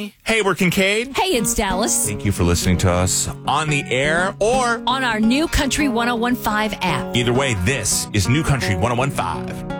Jamie. Hey, we're Kincaid. Hey, it's Dallas. Thank you for listening to us on the air or on our new Country 1015 app. Either way, this is New Country 1015.